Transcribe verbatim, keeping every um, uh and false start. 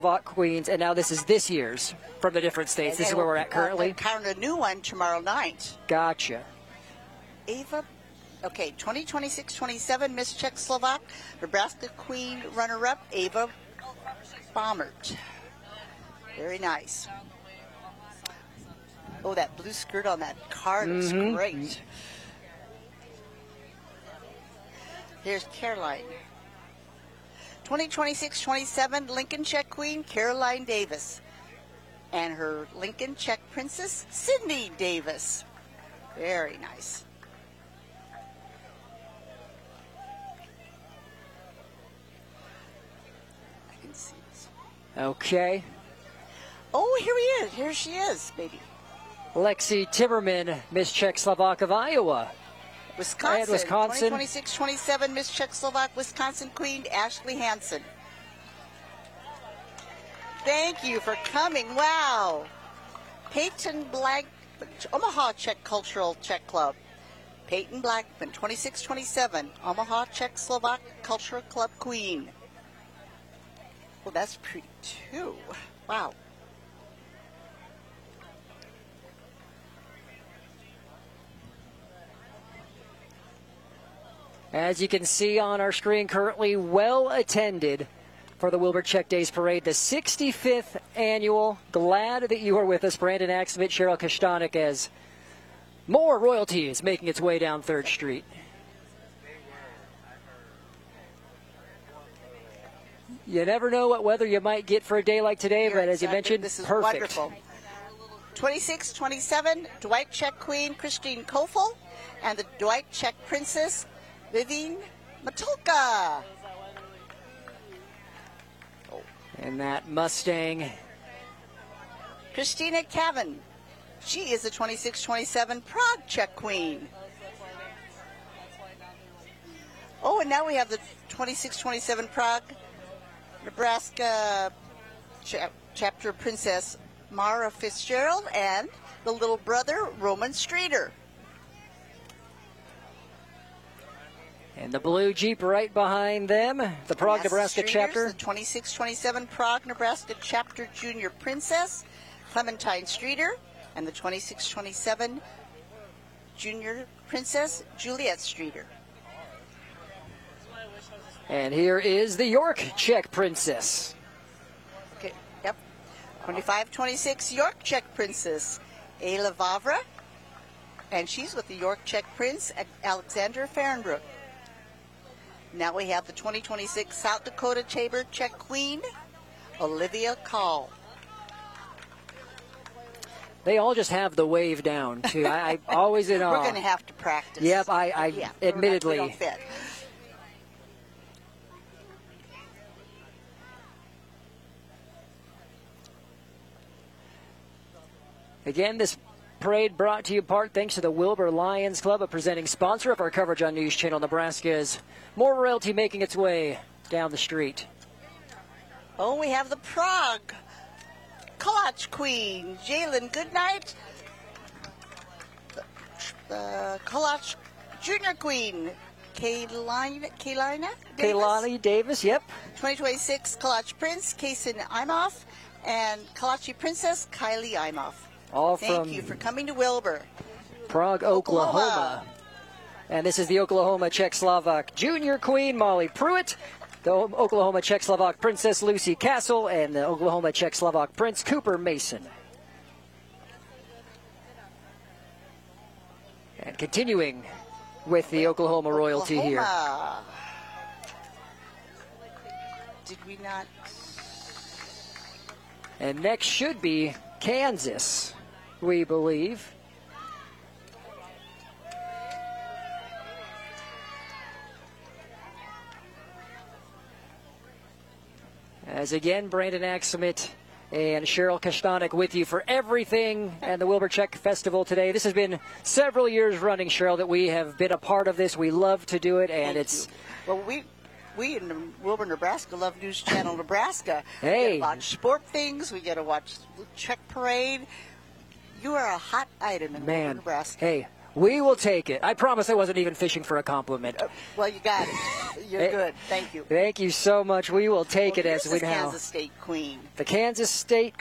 Czechoslovak Queens, and now this is this year's from the different states. This is where we're at currently. Count a new one tomorrow night. Gotcha. Ava, okay, twenty twenty-six twenty-seven Miss Czechoslovak, Nebraska Queen runner-up, Ava Bommert. Very nice. Oh, that blue skirt on that card is Mm-hmm. great. Here's Caroline. twenty twenty-six twenty-seven Lincoln Czech Queen, Caroline Davis. And her Lincoln Czech Princess, Sydney Davis. Very nice. I can see this. Okay. Oh, here he is. Here she is, baby. Lexi Timmerman, Miss Czechoslovak of Iowa. Wisconsin. And Wisconsin. twenty twenty-six twenty-seven Miss Czechoslovak, Wisconsin Queen, Ashley Hansen. Thank you for coming. Wow. Peyton Black, Omaha Czech Cultural Czech Club. Peyton Blackman, twenty-six twenty-seven, Omaha Czechoslovak Cultural Club Queen. Well, that's pretty too. Wow. As you can see on our screen currently, well attended for the Wilbur Czech Days Parade, the sixty-fifth annual. Glad that you are with us, Brandon Axelmit, Cheryl Kostanek, as more royalty is making its way down third Street. You never know what weather you might get for a day like today, You're but as you exactly, mentioned, this is perfect. Wonderful. twenty-six twenty-seven, Dwight Czech Queen, Christine Kofel, and the Dwight Czech Princess, Vivian Matulka. And that Mustang. Christina Cavan. She is the twenty-six twenty-seven Prague Czech Queen. Oh, and now we have the twenty-six twenty-seven Prague, Nebraska cha chapter Princess Mara Fitzgerald and the little brother Roman Streeter. And the blue Jeep right behind them, the Prague, Nebraska Streeters, chapter. The twenty-six twenty-seven Prague, Nebraska chapter Junior Princess, Clementine Streeter, and the twenty-six twenty-seven Junior Princess, Juliet Streeter. And here is the York Czech Princess. Okay, yep. twenty-five twenty-six York Czech Princess, Ayla Vavra, and she's with the York Czech Prince, Alexander Fahrenbrook. Now we have the twenty twenty-six South Dakota Tabor Czech Queen, Olivia Call. They all just have the wave down, too. I, I always in awe. We're going to have to practice. Yep, I, I yeah, admittedly. Not, we don't fit. Again, this parade brought to you part thanks to the Wilbur Lions Club, a presenting sponsor of our coverage on News Channel Nebraska's more royalty making its way down the street. Oh, we have the Prague Kolach Queen, Jalen Goodnight, the, the Kolach Junior Queen, Kaylina, Kaylina Davis. Kaylani Davis, yep. twenty twenty-six Kolach Prince, Kaysen Imhoff, and Kolachi Princess, Kylie Imhoff. All Thank from you for coming to Wilbur. Prague, Oklahoma. Oklahoma. And this is the Oklahoma Czechoslovak Junior Queen, Molly Pruitt, the Oklahoma Czechoslovak Princess, Lucy Castle, and the Oklahoma Czechoslovak Prince, Cooper Mason. And continuing with the Oklahoma, Oklahoma royalty here. Did we not? And next should be Kansas, we believe. As again, Brandon Axelmit and Cheryl Kostanek with you for everything and the Wilbur Czech Festival today. This has been several years running, Cheryl, that we have been a part of this. We love to do it, and Thank it's... you. Well, we we in Wilbur, Nebraska love News Channel Nebraska. Hey. We get to watch sport things. We get to watch the Czech Parade. You are a hot item in Man, Wilbur, Nebraska. hey, We will take it. I promise I wasn't even fishing for a compliment. Well, you got it. You're Hey, good. Thank you. Thank you so much. We will take Well, it as here's we the now. Kansas State Queen. The Kansas State